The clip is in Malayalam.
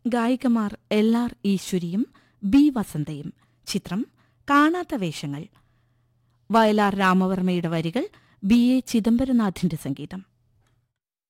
ഗായികമാർ LR ഈശ്വരിയും B വസന്തയും. ചിത്രം കാണാത്ത വേഷങ്ങൾ. വയലാർ രാമവർമ്മയുടെ വരികൾ, BA ചിദംബരനാഥിന്റെ സംഗീതം.